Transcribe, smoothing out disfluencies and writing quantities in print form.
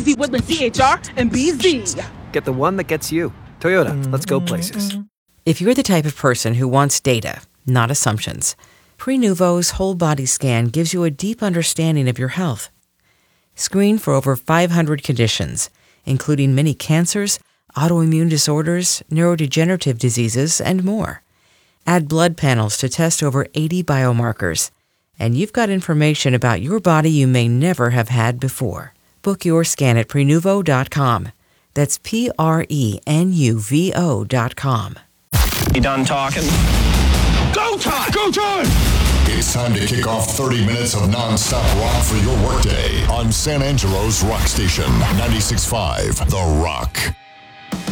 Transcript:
Easy Woodland CHR and BZ. Get the one that gets you. Toyota, let's go places. If you're the type of person who wants data, not assumptions, Prenuvo's whole body scan gives you a deep understanding of your health. Screen for over 500 conditions, including many cancers, autoimmune disorders, neurodegenerative diseases, and more. Add blood panels to test over 80 biomarkers, and you've got information about your body you may never have had before. Book your scan at Prenuvo.com. That's Prenuvo.com. You done talking? Go time! Go time! It's time to kick off 30 minutes of non-stop rock for your workday on San Angelo's Rock Station, 96.5 The Rock.